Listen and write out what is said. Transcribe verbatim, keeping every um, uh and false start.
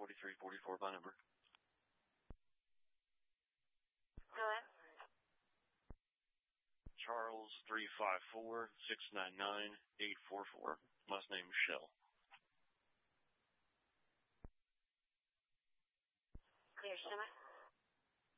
forty-three forty-four by number. Hello? Charles three five four, six nine nine, eight four four. Last name Michelle. Clear, Shema.